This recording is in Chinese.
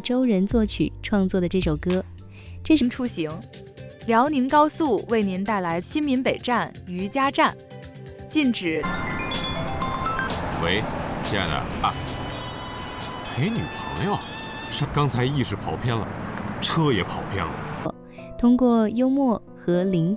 周仁作曲创作的这首歌。 这是出行，辽宁高速为您带来新民北站余家站，禁止。 喂，亲爱的啊，陪女朋友？刚才意识跑偏了，车也跑偏了。 通过幽默和灵